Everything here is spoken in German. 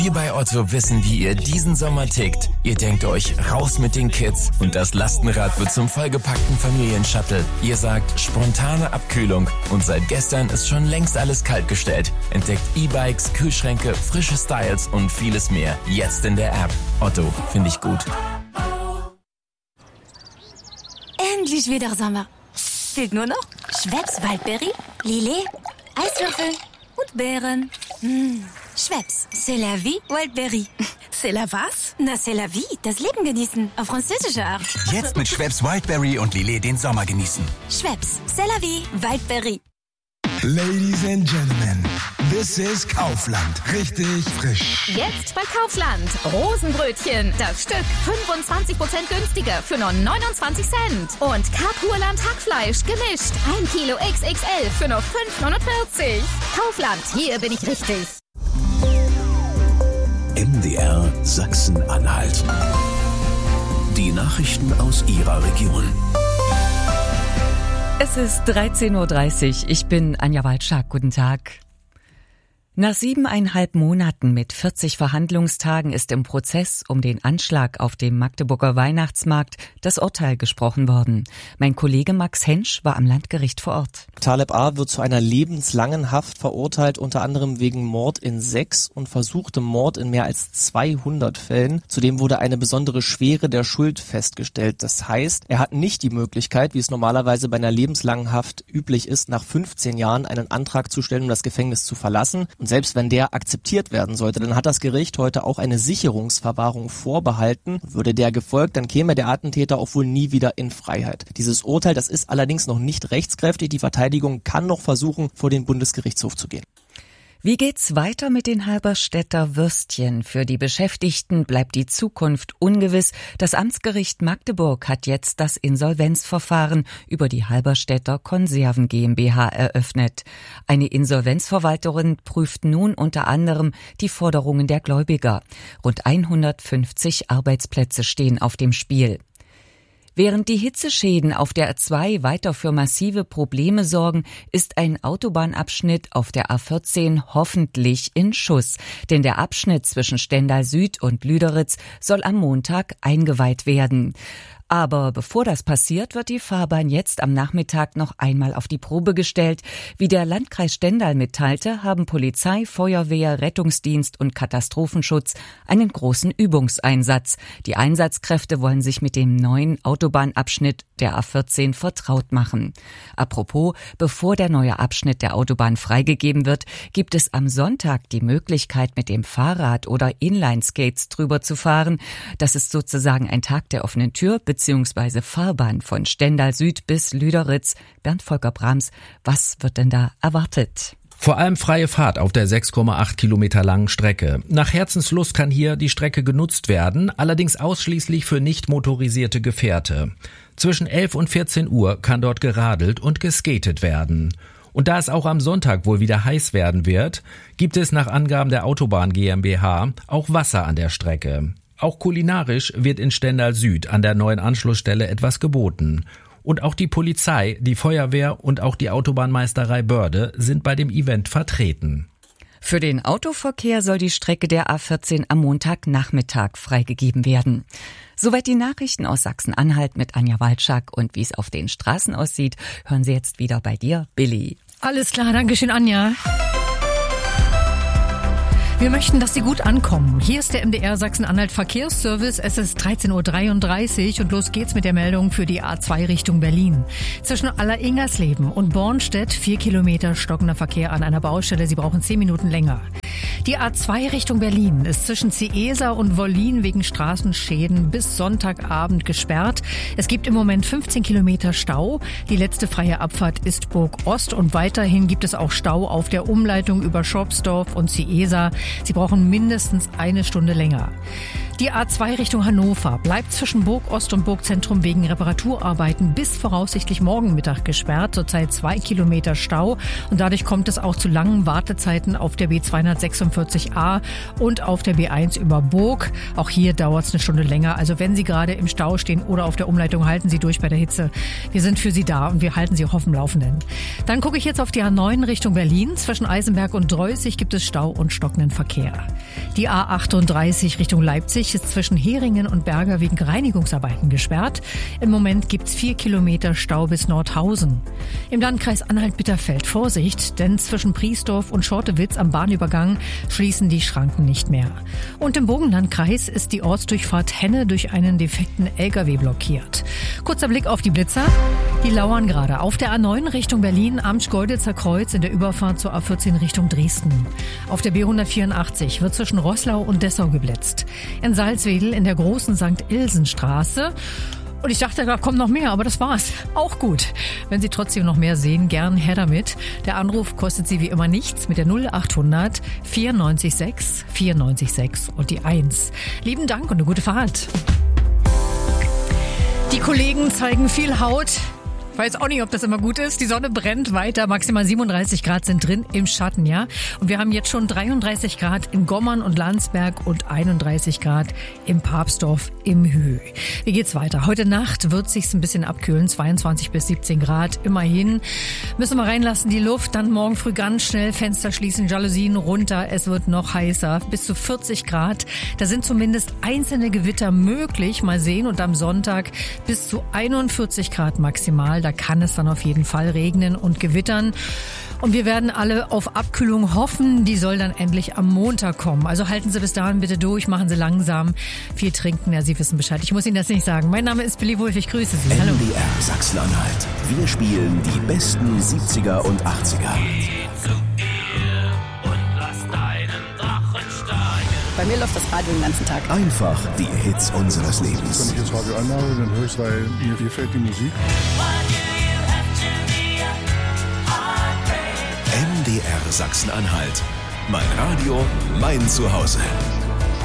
Wir bei Otto wissen, wie ihr diesen Sommer tickt. Ihr denkt euch, raus mit den Kids und das Lastenrad wird zum vollgepackten Familienshuttle. Ihr sagt, spontane Abkühlung und seit gestern ist schon längst alles kaltgestellt. Entdeckt E-Bikes, Kühlschränke, frische Styles und vieles mehr. Jetzt in der App. Otto, finde ich gut. Endlich wieder Sommer. Fehlt nur noch Schweppes Waldberry, Lillet, Eiswürfel und Beeren. Schweppes, c'est la vie, Wildberry. C'est la was? Na, c'est la vie, das Leben genießen, auf französische Art. Jetzt mit Schweppes Wildberry und Lillet den Sommer genießen. Schweppes, c'est la vie, Wildberry. Ladies and Gentlemen, this is Kaufland. Richtig frisch. Jetzt bei Kaufland. Rosenbrötchen. Das Stück 25% günstiger für nur 29 Cent. Und Kapurland Hackfleisch gemischt. 1 Kilo XXL für nur 5,49. Kaufland, hier bin ich richtig. MDR Sachsen-Anhalt. Die Nachrichten aus Ihrer Region. Es ist 13.30 Uhr. Ich bin Anja Walczak. Guten Tag. Nach 7,5 Monaten mit 40 Verhandlungstagen ist im Prozess um den Anschlag auf dem Magdeburger Weihnachtsmarkt das Urteil gesprochen worden. Mein Kollege Max Hensch war am Landgericht vor Ort. Taleb A. wird zu einer lebenslangen Haft verurteilt, unter anderem wegen Mord in 6 und versuchtem Mord in mehr als 200 Fällen. Zudem wurde eine besondere Schwere der Schuld festgestellt. Das heißt, er hat nicht die Möglichkeit, wie es normalerweise bei einer lebenslangen Haft üblich ist, nach 15 Jahren einen Antrag zu stellen, um das Gefängnis zu verlassen. Und selbst wenn der akzeptiert werden sollte, dann hat das Gericht heute auch eine Sicherungsverwahrung vorbehalten. Würde der gefolgt, dann käme der Attentäter auch wohl nie wieder in Freiheit. Dieses Urteil, das ist allerdings noch nicht rechtskräftig. Die Verteidigung kann noch versuchen, vor den Bundesgerichtshof zu gehen. Wie geht's weiter mit den Halberstädter Würstchen? Für die Beschäftigten bleibt die Zukunft ungewiss. Das Amtsgericht Magdeburg hat jetzt das Insolvenzverfahren über die Halberstädter Konserven GmbH eröffnet. Eine Insolvenzverwalterin prüft nun unter anderem die Forderungen der Gläubiger. Rund 150 Arbeitsplätze stehen auf dem Spiel. Während die Hitzeschäden auf der A2 weiter für massive Probleme sorgen, ist ein Autobahnabschnitt auf der A14 hoffentlich in Schuss. Denn der Abschnitt zwischen Stendal Süd und Lüderitz soll am Montag eingeweiht werden. Aber bevor das passiert, wird die Fahrbahn jetzt am Nachmittag noch einmal auf die Probe gestellt. Wie der Landkreis Stendal mitteilte, haben Polizei, Feuerwehr, Rettungsdienst und Katastrophenschutz einen großen Übungseinsatz. Die Einsatzkräfte wollen sich mit dem neuen Autobahnabschnitt der A14 vertraut machen. Apropos, bevor der neue Abschnitt der Autobahn freigegeben wird, gibt es am Sonntag die Möglichkeit, mit dem Fahrrad oder Inline-Skates drüber zu fahren. Das ist sozusagen ein Tag der offenen Tür bzw. Fahrbahn von Stendal Süd bis Lüderitz. Bernd Volker Brahms, was wird denn da erwartet? Vor allem freie Fahrt auf der 6,8 Kilometer langen Strecke. Nach Herzenslust kann hier die Strecke genutzt werden, allerdings ausschließlich für nicht motorisierte Gefährte. Zwischen 11 und 14 Uhr kann dort geradelt und geskatet werden. Und da es auch am Sonntag wohl wieder heiß werden wird, gibt es nach Angaben der Autobahn GmbH auch Wasser an der Strecke. Auch kulinarisch wird in Stendal Süd an der neuen Anschlussstelle etwas geboten. Und auch die Polizei, die Feuerwehr und auch die Autobahnmeisterei Börde sind bei dem Event vertreten. Für den Autoverkehr soll die Strecke der A14 am Montagnachmittag freigegeben werden. Soweit die Nachrichten aus Sachsen-Anhalt mit Anja Walczak. Und wie es auf den Straßen aussieht, hören Sie jetzt wieder bei dir, Billy. Alles klar, danke schön, Anja. Wir möchten, dass Sie gut ankommen. Hier ist der MDR Sachsen-Anhalt Verkehrsservice. Es ist 13.33 Uhr und los geht's mit der Meldung für die A2 Richtung Berlin. Zwischen Alleringersleben und Bornstedt 4 Kilometer stockender Verkehr an einer Baustelle. Sie brauchen 10 Minuten länger. Die A2 Richtung Berlin ist zwischen Ciesa und Wollin wegen Straßenschäden bis Sonntagabend gesperrt. Es gibt im Moment 15 Kilometer Stau. Die letzte freie Abfahrt ist Burg Ost und weiterhin gibt es auch Stau auf der Umleitung über Schopsdorf und Ciesa. Sie brauchen mindestens 1 Stunde länger. Die A2 Richtung Hannover bleibt zwischen Burgost und Burgzentrum wegen Reparaturarbeiten bis voraussichtlich morgen Mittag gesperrt. Zurzeit 2 Kilometer Stau und dadurch kommt es auch zu langen Wartezeiten auf der B246a und auf der B1 über Burg. Auch hier dauert es eine Stunde länger. Also wenn Sie gerade im Stau stehen oder auf der Umleitung, halten Sie durch bei der Hitze. Wir sind für Sie da und wir halten Sie auch auf dem Laufenden. Dann gucke ich jetzt auf die A9 Richtung Berlin. Zwischen Eisenberg und Dreußig gibt es Stau und stockenden Verkehr. Die A38 Richtung Leipzig ist zwischen Heringen und Berger wegen Reinigungsarbeiten gesperrt. Im Moment gibt's 4 Kilometer Stau bis Nordhausen. Im Landkreis Anhalt-Bitterfeld Vorsicht, denn zwischen Priesdorf und Schortewitz am Bahnübergang schließen die Schranken nicht mehr. Und im Burgenlandkreis ist die Ortsdurchfahrt Henne durch einen defekten LKW blockiert. Kurzer Blick auf die Blitzer. Die lauern gerade auf der A9 Richtung Berlin am Schkeuditzer Kreuz in der Überfahrt zur A14 Richtung Dresden. Auf der B184 wird zwischen Roßlau und Dessau geblitzt. In Salzwedel in der großen St. Ilsen-Straße. Und ich dachte, da kommt noch mehr, aber das war's. Auch gut. Wenn Sie trotzdem noch mehr sehen, gern her damit. Der Anruf kostet Sie wie immer nichts mit der 0800 94 94 und die 1. Lieben Dank und eine gute Fahrt. Die Kollegen zeigen viel Haut. Ich weiß auch nicht, ob das immer gut ist. Die Sonne brennt weiter. Maximal 37 Grad sind drin im Schatten, ja. Und wir haben jetzt schon 33 Grad in Gommern und Landsberg und 31 Grad im Papsdorf im Hüh. Wie geht's weiter? Heute Nacht wird sich's ein bisschen abkühlen. 22 bis 17 Grad. Immerhin. Müssen wir reinlassen, die Luft. Dann morgen früh ganz schnell Fenster schließen, Jalousien runter. Es wird noch heißer. Bis zu 40 Grad. Da sind zumindest einzelne Gewitter möglich. Mal sehen. Und am Sonntag bis zu 41 Grad maximal. Da kann es dann auf jeden Fall regnen und gewittern. Und wir werden alle auf Abkühlung hoffen. Die soll dann endlich am Montag kommen. Also halten Sie bis dahin bitte durch, machen Sie langsam. Viel trinken, ja, Sie wissen Bescheid. Ich muss Ihnen das nicht sagen. Mein Name ist Billy Wulff, ich grüße Sie. Hallo. NDR Sachsen-Anhalt. Wir spielen die besten 70er und 80er. Bei mir läuft das Radio den ganzen Tag. Einfach die Hits unseres Lebens. Wenn ich das Radio anmache, dann höre ich es, weil mir gefällt die Musik. NDR Sachsen-Anhalt. Mein Radio, mein Zuhause.